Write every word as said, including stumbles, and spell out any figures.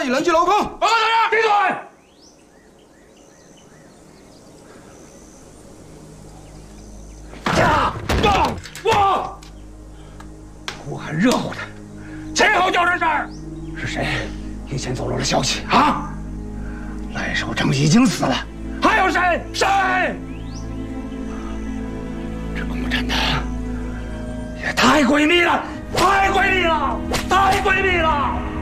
已联系牢控。报告大人， 闭嘴！呀！动！我！呼喊热乎的，前后叫这事儿，是谁提前走漏了消息啊？赖守正已经死了，还有谁？谁？这个木真的也太诡秘了，太诡秘了，太诡秘了！